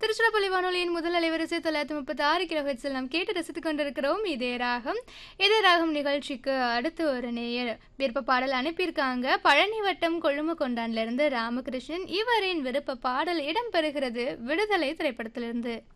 திருச்சிராப்பள்ளி வானொலியின் முதல் அலைவரிசை 936 கிலோஹெர்ட்ஸில் நாம் கேட்டு ரசித்துக் கொண்டிருக்கிறோம். இதே ராகம். இதே ராகம் நிகழ்ச்சிக்கு அடுத்து ஒரு நேயர் விருப்ப பாடல் அனுப்பியிருக்காங்க. பழனி வட்டம் கொழுமக்கொண்டான்ல இருந்து ராமகிருஷ்ணன். இவரின் விருப்ப பாடல் இடம்பெறுகிறது விடுதலை திரைப்படத்திலிருந்து.